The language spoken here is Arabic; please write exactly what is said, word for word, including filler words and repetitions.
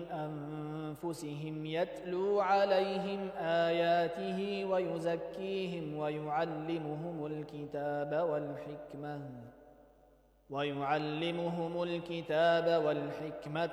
أنفسهم يتلو عليهم آياته ويزكيهم ويعلمهم الكتاب والحكمة ويعلمهم الكتاب والحكمة